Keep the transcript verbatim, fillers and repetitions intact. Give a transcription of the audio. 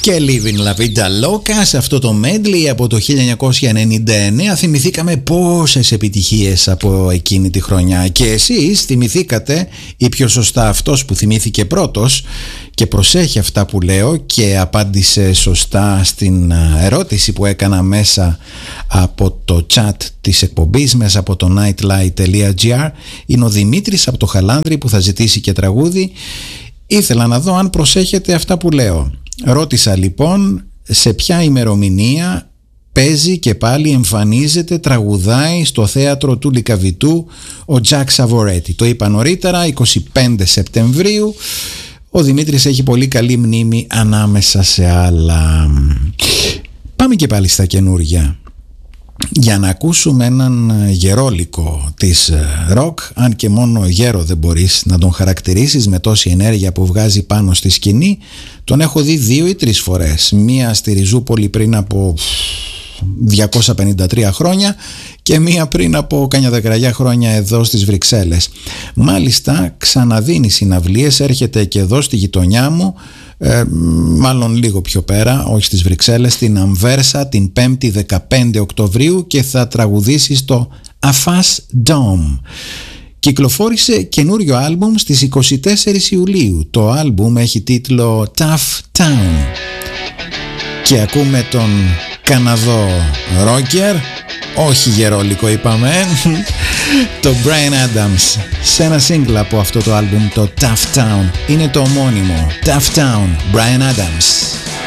Και Living La Vida Loca, σε αυτό το medley από το χίλια εννιακόσια ενενήντα εννέα. Θυμηθήκαμε πόσες επιτυχίες από εκείνη τη χρονιά. Και εσείς θυμηθήκατε, ή πιο σωστά αυτός που θυμήθηκε πρώτος και προσέχει αυτά που λέω και απάντησε σωστά στην ερώτηση που έκανα μέσα από το chat της εκπομπής, μέσα από το nightlight τελεία gr, είναι ο Δημήτρης από το Χαλάνδρη, που θα ζητήσει και τραγούδι. Ήθελα να δω αν προσέχετε αυτά που λέω. Ρώτησα λοιπόν σε ποια ημερομηνία παίζει και πάλι εμφανίζεται, τραγουδάει στο θέατρο του Λυκαβητού ο Τζακ Σαβορέτη. Το είπα νωρίτερα, είκοσι πέντε Σεπτεμβρίου. Ο Δημήτρης έχει πολύ καλή μνήμη ανάμεσα σε άλλα. Πάμε και πάλι στα καινούργια, για να ακούσουμε έναν γερόλικο της ροκ, αν και μόνο γέρο δεν μπορείς να τον χαρακτηρίσεις με τόση ενέργεια που βγάζει πάνω στη σκηνή. Τον έχω δει δύο ή τρεις φορές, μία στη Ριζούπολη πριν από διακόσια πενήντα τρία χρόνια και μία πριν από κανιά δεκαριά χρόνια εδώ στις Βρυξέλλες. Μάλιστα ξαναδίνει συναυλίες, έρχεται και εδώ στη γειτονιά μου, Ε, μάλλον λίγο πιο πέρα, όχι στις Βρυξέλλες, στην Αμβέρσα την πέμπτη δεκαπέντε Οκτωβρίου, και θα τραγουδήσει στο Αφάς Dome. Κυκλοφόρησε καινούριο άλμπουμ στις είκοσι τέσσερις Ιουλίου. Το άλμπουμ έχει τίτλο Tough Town και ακούμε τον Καναδό ρόκερ, όχι γερόλικο είπαμε, το Bryan Adams, σε ένα single από αυτό το άλμπουμ, το Tough Town. Είναι το ομώνυμο Tough Town, Bryan Adams.